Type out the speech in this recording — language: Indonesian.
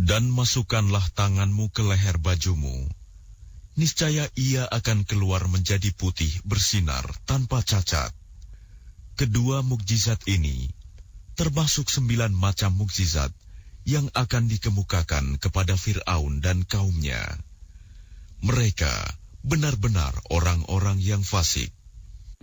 Dan masukkanlah tanganmu ke leher bajumu. Niscaya ia akan keluar menjadi putih bersinar tanpa cacat. Kedua mukjizat ini termasuk 9 macam mukjizat yang akan dikemukakan kepada Fir'aun dan kaumnya. Mereka benar-benar orang-orang yang fasik.